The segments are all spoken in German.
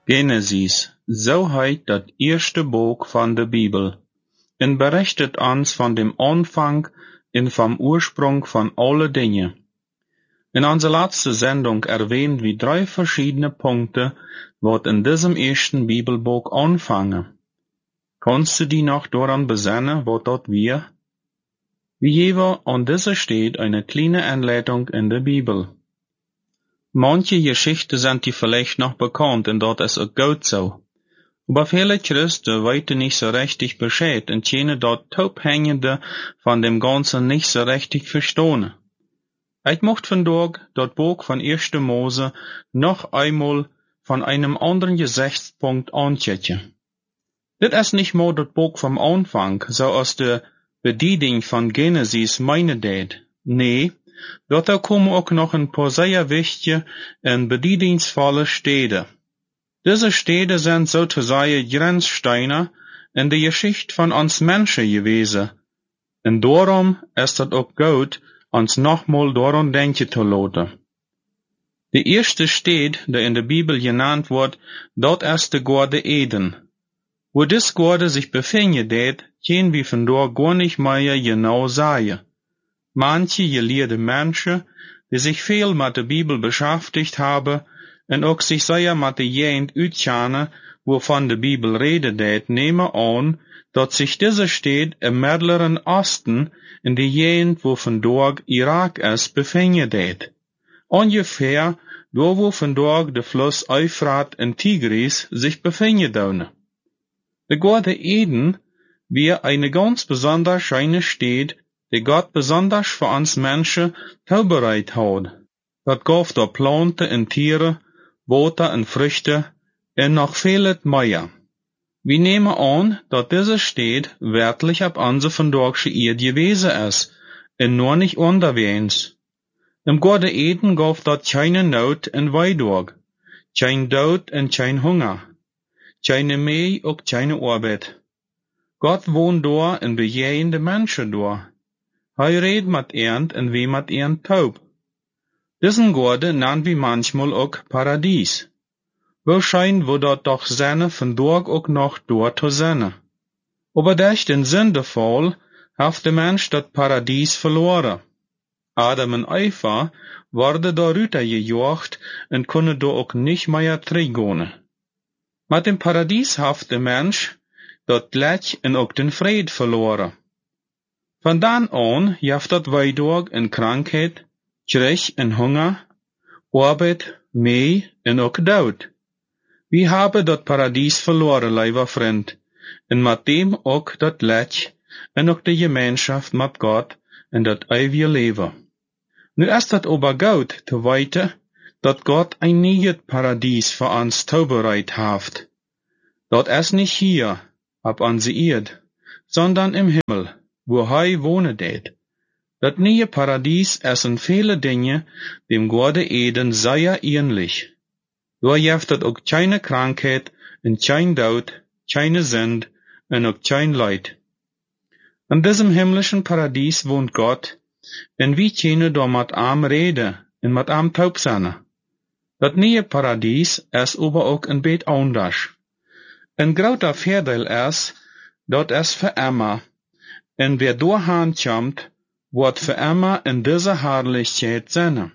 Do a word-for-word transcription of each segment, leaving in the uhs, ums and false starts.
Genesis, so heet dat eerste boek van de Bibel, en berichtet ons van dem Anfang en vom Ursprung von alle Dinge. In unserer letzten Sendung erwähnen wir drei verschiedene Punkte, wat in diesem ersten Bibelbuch anfangen. Kannst du die noch daran besinnen, wat dort wir? Wie jeweils an dieser steht eine kleine Anleitung in der Bibel. Manche Geschichten sind die vielleicht noch bekannt, und dort ist auch gut so. Aber viele Christen weiten nicht so richtig Bescheid und können dort Taubhängende von dem Ganzen nicht so richtig verstehen. Ich möchte vandaag das Buch von erster Mose noch einmal von einem anderen Gesichtspunkt anschauen. Das ist nicht mal das Buch vom Anfang, so aus der Bedienung von Genesis meine det. Nee, dort kommen auch noch ein paar sehr wichtige und bedienungsvolle Städte. Diese Städte sind sozusagen Grenzsteine in der Geschichte von uns Menschen gewesen. Und darum ist es auch gut, uns nochmal daran denken zu lassen. Die erste Stadt, die in der Bibel genannt wird, dort ist der Garten Eden. Wo das Garten sich befindet, können wir von dort gar nicht mehr genau sagen. Manche gelehrte Menschen, die sich viel mit der Bibel beschäftigt haben und auch sich sehr mit der Gegend auskennen, wovon die Bibel redet, nehmen an, dass sich diese Stadt im Mittleren Osten in der Gegend, wo von dort Irak ist, befindet. Ungefähr da, wo von dort der Fluss Euphrat und Tigris sich befinden. Der Garten Eden wäre eine ganz besonders schöne Stadt, die Gott besonders für uns Menschen vorbereitet hat. Dort gab da Planten und Tiere, Boote und Früchte und noch vieles mehr. Wir nehmen an, dass diese Stadt wirklich ab unsere vandaagse Erde gewesen ist, und nur nicht unterwegs. Im Garten Eden gab dort keine Not und Weidorg, kein Tod und kein Hunger, keine Mäh und keine Arbeit. Gott wohnt da und begeht die Menschen da. Er redet mit ihnen und wie mit ihnen taub. Diesen Garten nennen wir manchmal auch Paradies. Wahrscheinlich wo dort doch Sinne von dort auch noch dort zu sein. Aber durch den Sündefall hat der Mensch das Paradies verloren. Adam und Eva wurden da runtergejagt und können da auch nicht mehr zurückgehen. Mit dem Paradies hat der Mensch das Glück und auch den Frieden verloren. Von dann an jaft dat Weidorg in Krankheit, Krieg und Hunger, Arbeit, Mäh und auch Tod. Wir haben dat Paradies verloren, lieber Freund, und mit dem auch dat Glück und auch die Gemeinschaft mit Gott und dat ewige Leben. Nu ist dat aber gut zu weiten, dat Gott ein neues Paradies für uns vorbereitet hat. Dat ist nicht hier, ab an sie Erde, sondern im Himmel, wo er wohnen det. Das neue Paradies ist in viele Dinge dem Garten Eden sehr ähnlich. Da gibt es auch keine Krankheit und kein Tod, keine Sünde und auch kein Leid. In diesem himmlischen Paradies wohnt Gott, und wir können da mit ihm reden und mit ihm taub sein. Das neue Paradies ist aber auch ein bisschen anders. Ein großer Vorteil ist, dass es für immer und wer dahin kommt, wird für immer in dieser Herrlichkeit sein.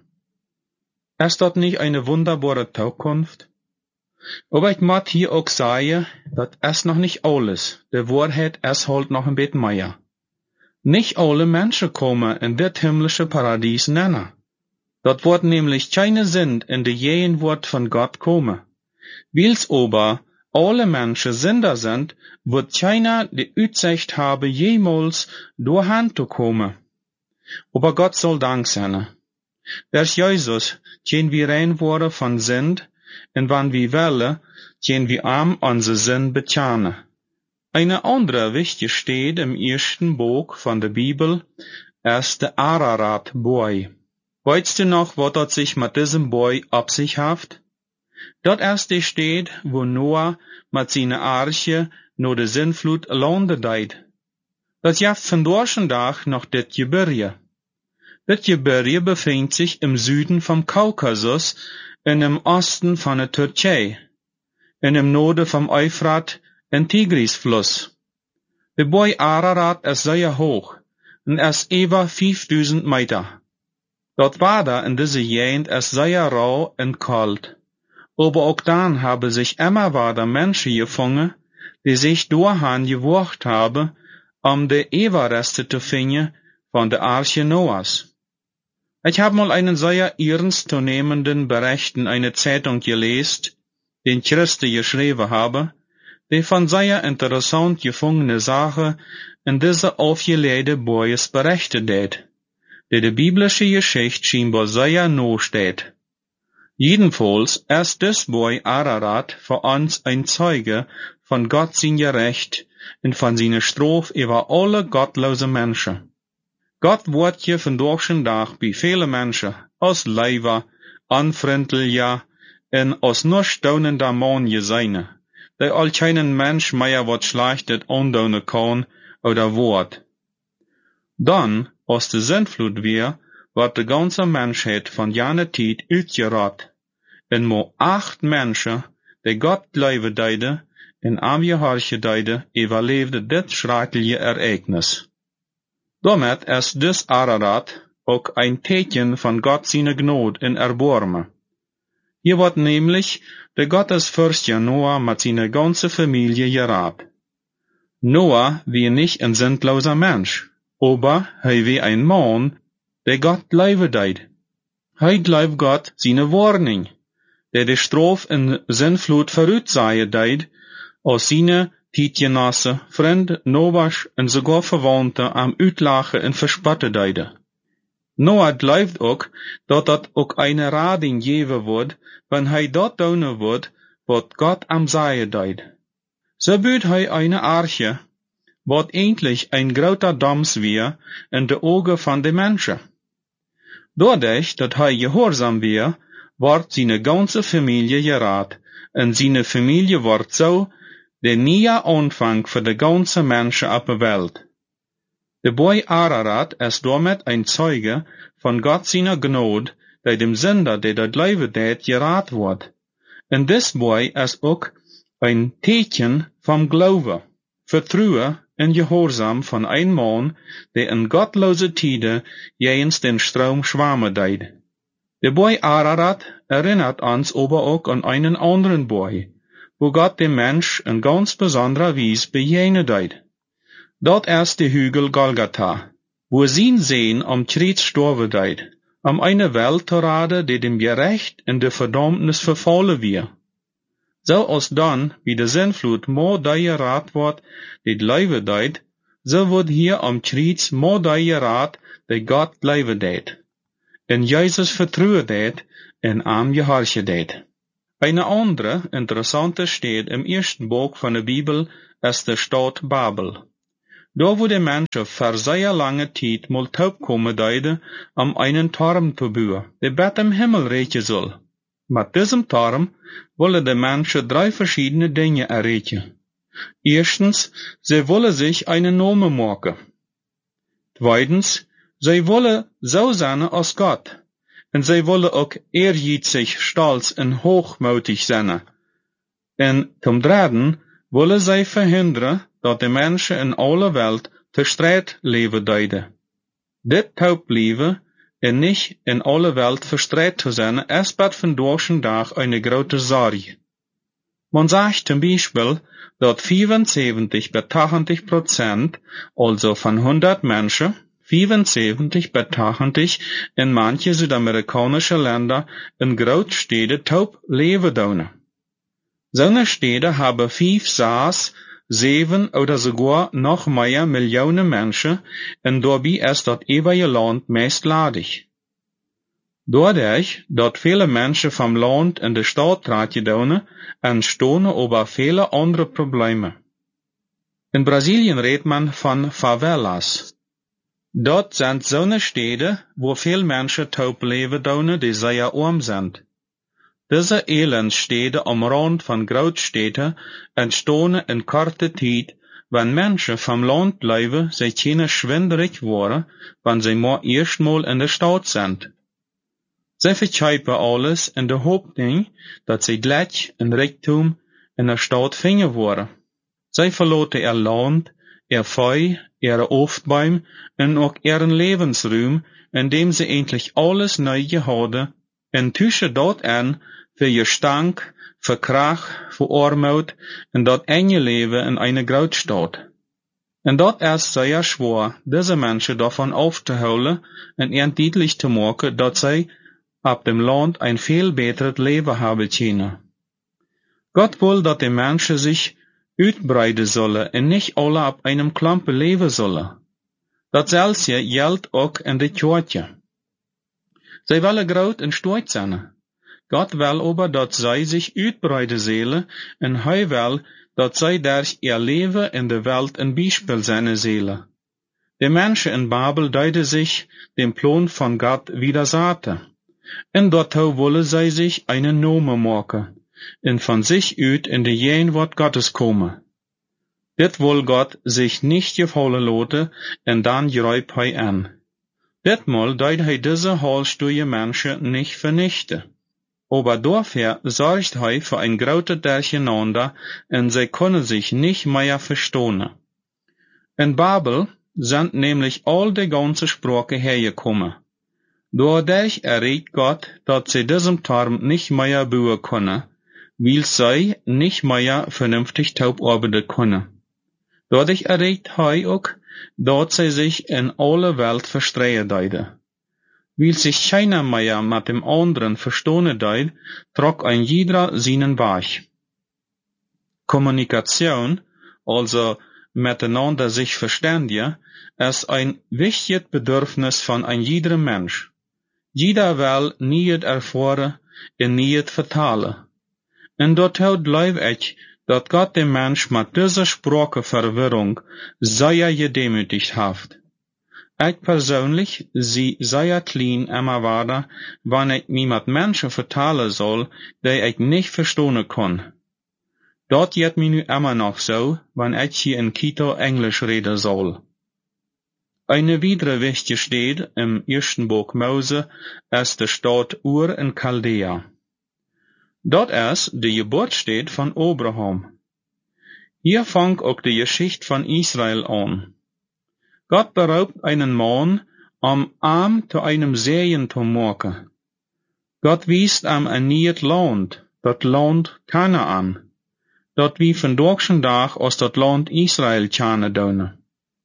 Ist das nicht eine wunderbare Zukunft? Aber ich muss hier auch sagen, das ist noch nicht alles. Die Wahrheit ist halt noch ein bisschen mehr. Nicht alle Menschen kommen in das himmlische Paradies nennen. Dort wird nämlich keine Sünde in die Gegenwart von Gott kommen. Weil's aber alle Menschen Sünder sind, wird keiner die Aussicht haben, jemals dahin zu kommen. Aber Gott soll Dank sein. Durch Jesus können wir rein worden von Sünd, und wenn wir wollen, können wir am unsere Sünd bekennen. Eine andere wichtige Stadt im ersten Buch von der Bibel ist der Ararat-Boy. Weißt du noch, was dort sich mit diesem Boy ab sich haft? Dort ist die Stadt, wo Noah mit seiner Arche nur der Sintflut landet deit. Das jaft von dorschen Tag noch das Gebirge. Das Gebirge befindet sich im Süden vom Kaukasus und im Osten von der Türkei. in dem Noorden vom Euphrat en Tigrisfluss. De boy Ararat is zeer hoog, en is über vijfduizend Meter. Dat Water in diese Gegend ist sehr rau und kalt. Aber auch dann haben sich immer weiter Menschen gefunden, die sich durchhand gewagt haben, um die Überreste zu finden von der Arche Noahs. Ich habe mal einen sehr ernstzunehmenden Bericht in einer Zeitung gelesen, den Christen geschrieben habe, die von sehr interessant gefundene Sache in dieser aufgeleide Boyes berichtet hat, die die biblische Geschichte scheinbar sehr nah steht. Jedenfalls ist das Boy Ararat für uns ein Zeuge von Gott sein Gerecht und von seiner Strafe über alle gottlose Menschen. Gott wordt je vandaag zijn dag bij vele mensen als leiver, onvriendelijker en als nog staunender man gezien, die al keinen Mensch meer wat schlechtet aandoen kan oder wordt. Dan, als de zindvloed weer, wordt de ganze Menschheit von jene tijd uitgerat, en maar acht Menschen, die Gott leven deiden en aangehoorige deiden, overleefde dit schrikkelijke ereignis. Damit ist dus Ararat ook ein Teken von Gott seine Gnade in Erbarmen. Hier wird nämlich der Gottesfürst Noah mit seiner ganzen Familie gerat. Noah wie nicht ein sinnloser Mensch, aber er wie ein Mann, der Gott leben deed. Hij gleibt Gott seine Warning, der die Strafe in Sintflut voraussehen deed, aus seine Tijdgenossen, Vriend, Noach en sogar Verwandte am uitlachen en verspotten deiden. Noah gleibt ook dat dat ook eine Rading geven wordt, wenn hij dat doen wordt, wat Gott am Sagen deed. So biedt hij eine Arche, wat endlich ein groter Dams weer in de ogen van de Menschen. Doordat dat hij gehoorzaam weer, wordt seine ganze Familie gerat, en seine Familie wordt zo der nieuwe Anfang für die ganze Menschen auf der Welt. Der Boy Ararat ist damit ein Zeuge von Gott seiner Gnade, der dem Sünder, der das Leben tät, gerat wird. Und this Boy ist auch ein Teken vom Glaube, Vertrauen und Gehorsam von einem Mann, der in gottlose Tiden jens den Strom schwammen deed. Der Boy Ararat erinnert uns aber auch an einen anderen Boy, wo Gott dem Mensch in ganz besonderer Weise begegnen deed. Dort ist der Hügel Golgatha, wo sein Sehen am Kreuz sterben deed, um eine Welt zu raden, die dem Gerecht in der Verdammnis verfallen wir. So als dann, wie der Sintflut mo die gerat wird, die leben deed, so wird hier am Kreuz mo die gerat, die Gott leben deed. En Jesus vertrauen deed, en am gehorchen deed. Eine andere interessante Stadt im ersten Buch von der Bibel ist die Stadt Babel. Da wo die Menschen für sehr lange Zeit mal taub kommen deiden, um einen Turm zu bauen, der Bett im Himmel reichen soll. Mit diesem Turm wollen die Menschen drei verschiedene Dinge erreichen. Erstens, sie wollen sich einen Namen machen. Zweitens, sie wollen so sein als Gott. Und sie wollen auch ehrgeizig, stolz und hochmütig sein. Und zum Dritten wollen sie verhindern, dass die Menschen in aller Welt verstreit leben deiden. Dit taub leben und nicht in aller Welt verstreit zu sein, ist bei vandaag Tag eine große Sorge. Man sagt zum Beispiel, dass vierundsiebzig bis achtzig Prozent, also von hundert Menschen, vierundsiebzig bis achtzig in manche südamerikanische Länder in Großstädten taub leben doen. So eine Städte haben fünf, sechs, sieben oder sogar noch mehr Millionen Menschen und dabei ist das ewige Land meist ladig. Dadurch, dass viele Menschen vom Land in die Stadt treten, entstehen aber viele andere Probleme. In Brasilien redet man von Favelas. Dort sind so eine Städte, wo viele Menschen taub leben, die sehr arm sind. Diese Elendstädte am Rand von Großstädten entstehen in kurzer Zeit, wenn Menschen vom Land leben, sich keine schwinderig worden, wenn sie mal erstmal in der Stadt sind. Sie verkaufen alles in der Hoffnung, dass sie gleich in Reichtum in der Stadt vingen worden. Zij verloten er land, er vee, er oftbuim en ook er levensruim, indem ze endlich alles neu hadden, en tussen dat en voor je stank, voor kracht, voor armoed, en dat enge leven in eine Grootstad. En dat is zeer schwer, deze mensen davon aufzuhouden en ihnen deutlich te maken dat zij op dem land ein veel beter leven hebben kunnen. Gott wil dat die mensen zich uitbreiden zullen en niet alle op einem klampe leven zullen. Datzelfde geldt ook in de kerkje. Zij willen groot en stoot zijn. God wil aber dat zij zich uitbreiden zullen en hij wil dat zij durch ihr leven in de wereld een bijspiel zijn zullen. De mensen in Babel duiden zich dem Plan van God widerzaten. En dortho willen zij zich einen Namen maken, en van zich uit in de Jeenwoord Gottes komen. Dit wil God zich niet gefallen laten, en dan grijpt hij aan. Ditmaal duidt hij deze halsstoeie mensen niet vernichten. Aber dafür zorgt hij voor een grote durcheinander, en zij kunnen zich niet meer verstehen. In Babel sind nämlich all die ganze Sprache hergekommen. Dadurch erregt Gott, dat sie diesem Term nicht mehr bauen können, weil sie nicht mehr vernünftig taub arbeiten können. Dadurch erregt hij ook, dat sie sich in alle Welt verstreuen deiden. Weil sich keiner mehr mit dem anderen verstehen deid, trok ein jeder seinen Weg. Kommunikation, also miteinander sich verständigen, ist ein wichtiges Bedürfnis von ein jeder Mensch. Jeder will niet erfahren en niet vertalen. En dat houdt blijf ik, dat Gott den Mensch mit dieser Spracheverwirrung sehr gedemütigt hat. Ich persönlich zie sehr klein immer weiter, wann ich mich mit Menschen vertalen soll, die ich nicht verstehen kann. Dat geht mir nu immer noch so, wenn ich hier in Kita Englisch reden soll. Eine weitere wichtige Stadt im ersten Buch Mose ist die Stadt Ur in Chaldea. Dort ist die Geburtsstadt von Abraham. Hier fängt auch die Geschichte von Israel an. Gott beraubt einen Mann, um ihm zu einem Segen zu machen. Gott wies ihm ein neues Land, das Land Kanaan, dat wie vandaag dag als dat Land Israel kennen doen.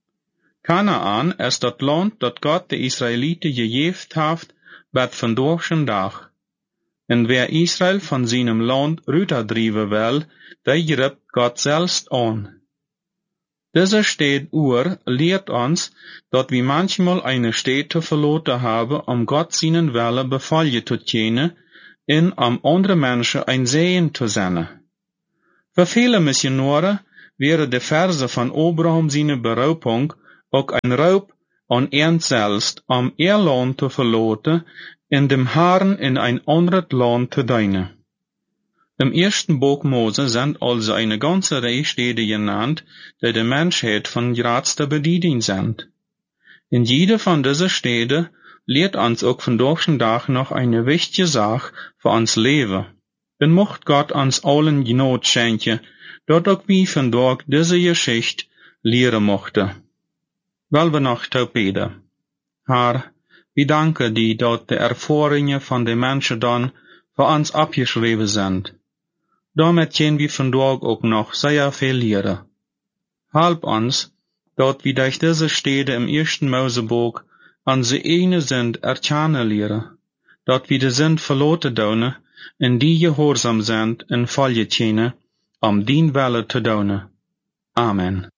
Kanaan is dat land dat God de Israëlieten gegeven heeft, bij vandaag dag. En wer Israel van zijn land ruiterdrijven wil, die grijpt God zelfs aan. Deze stad Ur leert ons, dat we manchmal eine Stadt te verlaten hebben, om God zijn Wille bevallen te kennen, en om andere mensen een Segen te zijn. Voor viele Missionare wäre de Verse van Abraham seine Beraubung ook een raub aan ihn selbst, om ihr Land te verlaten, en dem Herrn in ein anderes Land te dienen. Im ersten Buch Mose sind also eine ganze Reihe Städte genannt, die der Menschheit von größter Bedeutung sind. In jeder von diesen Städten lehrt uns auch von Dag noch eine wichtige Sache für uns Leben. En mocht Gott uns allen Gnade schenken, dat ook wie vandaag deze Geschichte leren mochten. Wel we nog te bidden. Herr, we danken die dat de ervaringen van de mensen dan voor ons abgeschreven zijn. Damit kunnen we vandaag ook nog zeer veel leren. Help ons, dat we durch deze Städte im ersten Mosebuch onze ene Sint erkennen leren, dat we de Sint verlaten doen, en die gehoorzaam zijn en volgen kennen, om dien Wille te doen. Amen.